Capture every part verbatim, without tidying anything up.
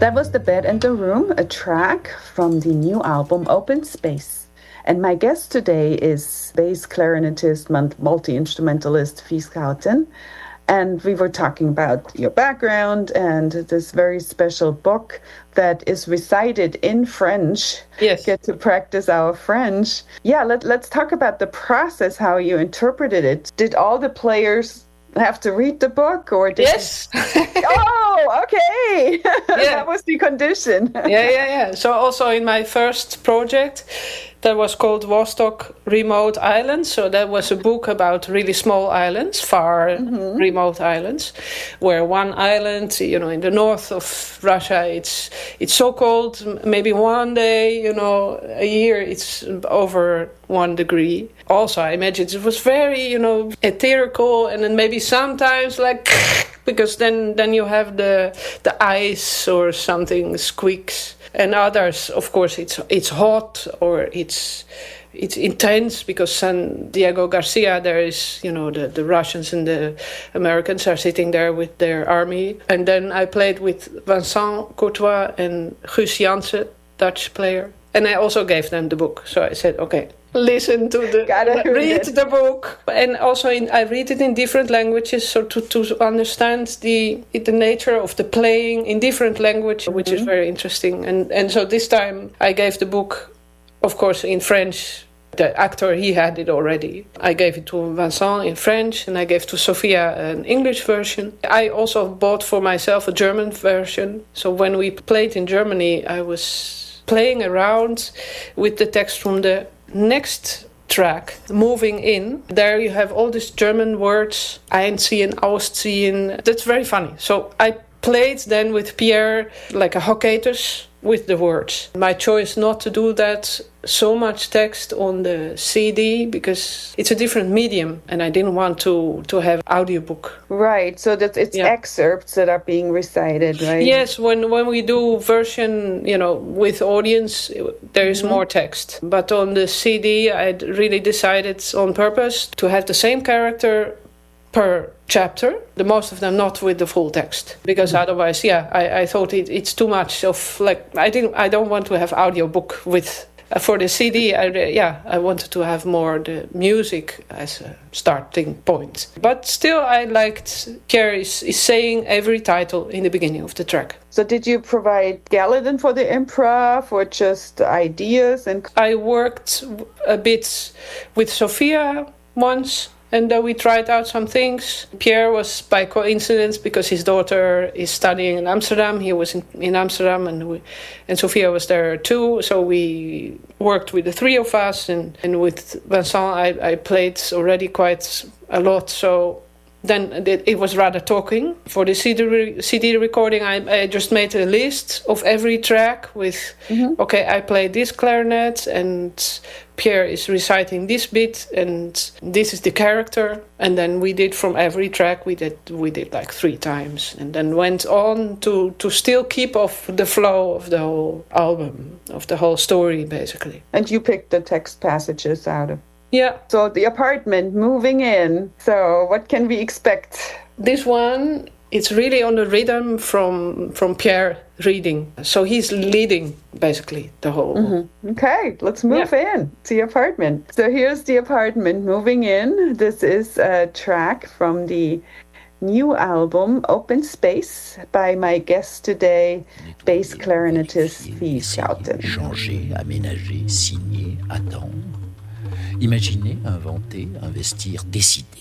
That was The Bed and the Room, a track from the new album Open Space. And my guest today is bass clarinetist, multi-instrumentalist Fie Schouten. And we were talking about your background and this very special book that is recited in French. Yes. Get to practice our French. Yeah, let, let's talk about the process, how you interpreted it. Did all the players have to read the book, or did yes? You... Oh, okay. Yeah. That was the condition. yeah, yeah, yeah. So also in my first project, that was called Vostok Remote Islands. So that was a book about really small islands, far mm-hmm. remote islands, where one island, you know, in the north of Russia, it's it's so cold. Maybe one day, you know, a year, it's over one degree. Also, I imagine it was very, you know, etherical, and then maybe sometimes like because then then you have the the ice or something squeaks. And others, of course, it's it's hot or it's it's intense because San Diego Garcia, there is, you know, the, the Russians and the Americans are sitting there with their army. And then I played with Vincent Courtois and Guus Janssen, Dutch player. And I also gave them the book. So I said, okay, listen to the, Gotta read it. the book. And also in, I read it in different languages, so to, to understand the the nature of the playing in different language, which mm-hmm. is very interesting. And and so this time I gave the book, of course, in French. The actor, he had it already. I gave it to Vincent in French, and I gave to Sophia an English version. I also bought for myself a German version. So when we played in Germany, I was playing around with the text from the next track, Moving In. There you have all these German words, einziehen, ausziehen. That's very funny. So I played then with Pierre like a Hocketus with the words. My choice not to do that so much text on the C D because it's a different medium and I didn't want to, to have audiobook. Right, so that it's yeah. excerpts that are being recited, right? Yes, when, when we do version, you know, with audience, there is mm-hmm. more text. But on the C D, I really decided on purpose to have the same character per chapter, the most of them not with the full text, because mm-hmm. otherwise, yeah, I, I thought it, it's too much of like I didn't I don't want to have audiobook with uh, for the C D. I, yeah, I wanted to have more the music as a starting point, but still I liked Pierre is, is saying every title in the beginning of the track. So did you provide Gallatin for the improv or just ideas? And I worked a bit with Sophia once. And then we tried out some things. Pierre was by coincidence because his daughter is studying in Amsterdam. He was in, in Amsterdam and we, and Sophia was there too. So we worked with the three of us. And, and with Vincent, I, I played already quite a lot. So then it, it was rather talking. For the C D, re, C D recording, I, I just made a list of every track with, mm-hmm. okay, I play this clarinet and Pierre is reciting this bit and this is the character. And then we did from every track, we did we did like three times. And then went on to, to still keep off the flow of the whole album, of the whole story, basically. And you picked the text passages out of Yeah. So the apartment, Moving In. So what can we expect? This one, it's really on the rhythm from from Pierre reading. So he's leading basically the whole. Mm-hmm. Okay, let's move yeah. in to the apartment. So here's the apartment, Moving In. This is a track from the new album Open Space by my guest today, bass clarinetist Fie Schouten. Changer, aménager, signer, attendre. Imaginer, inventer, investir, décider.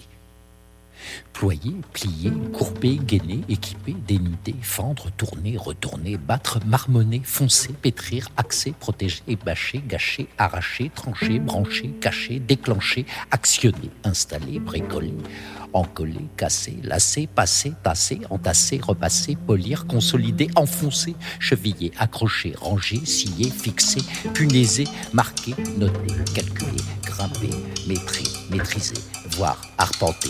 Ployer, plier, courber, gainer, équiper, dénuder, fendre, tourner, retourner, battre, marmonner, foncer, pétrir, axer, protéger, bâcher, gâcher, arracher, trancher, brancher, cacher, déclencher, actionner, installer, bricoler, encoller, casser, lasser, passer, tasser, entasser, repasser, polir, consolider, enfoncer, cheviller, accrocher, ranger, scier, fixer, punaiser, marquer, noter, calculer, grimper, maîtriser, maîtriser, voir, arpenter,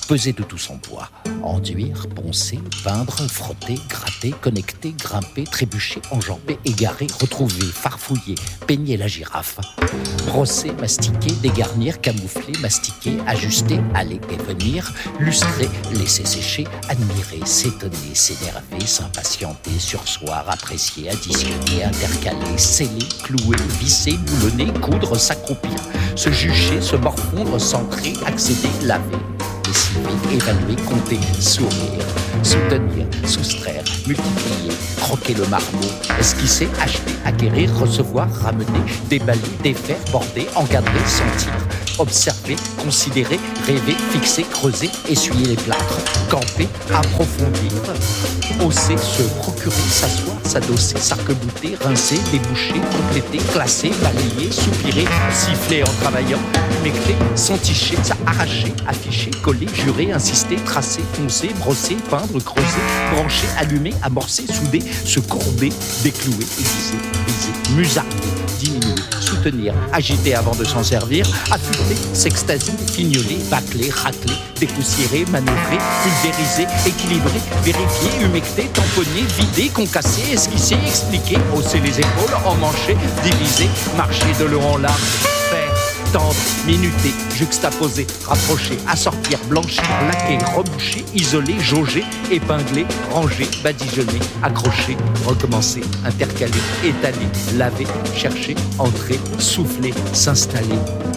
peser de tout son poids. Enduire, poncer, peindre, frotter, gratter, connecter, grimper, trébucher, enjamber, égarer, retrouver, farfouiller, peigner la girafe. Brosser, mastiquer, dégarnir, camoufler, mastiquer, ajuster, aller et venir, lustrer, laisser sécher, admirer, s'étonner, s'énerver, s'impatienter, sursoir, apprécier, additionner, intercaler, sceller, clouer, visser, boulonner, coudre, s'accroupir, se jucher, se morfondre, centrer, accéder, laver, lessiver, évaluer, compter, sourire, soutenir, soustraire, multiplier, croquer le marteau, esquisser, acheter, acquérir, recevoir, ramener, déballer, défaire, border, encadrer, sentir, observer, considérer, rêver, fixer, creuser, essuyer les plâtres, camper, approfondir, hausser, se procurer, s'asseoir, s'adosser, s'arc-bouter, rincer, déboucher, compléter, classer, balayer, soupirer, siffler en travaillant, humecter, s'enticher, s'arracher, afficher, coller, jurer, insister, tracer, poncer, brosser, peindre, creuser, brancher, allumer, amorcer, souder, se courber, déclouer, aiguiser, briser, musarder, diminuer, soutenir, agiter avant de s'en servir, affûter, s'extasier, fignoler, bâcler, racler, dépoussiérer, manœuvrer, pulvériser, équilibrer, vérifier, humecter, tamponner, vider, concasser, esquisser, expliquer, hausser les épaules, emmancher, diviser, marcher de long en large, faire, tendre, minuter, juxtaposer, rapprocher, assortir, blanchir, laquer, reboucher, isoler, jauger, épingler, ranger, badigeonner, accrocher, recommencer, intercaler, étaler, laver, chercher, entrer, souffler, s'installer,